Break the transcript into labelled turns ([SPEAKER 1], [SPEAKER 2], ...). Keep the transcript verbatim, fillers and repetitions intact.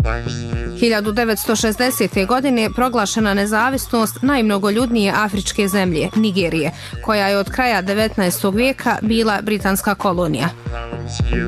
[SPEAKER 1] hiljadu devetsto šezdesete. godine proglašena nezavisnost najmnogoljudnije afričke zemlje, Nigerije, koja je od kraja devetnaestog vijeka bila britanska kolonija.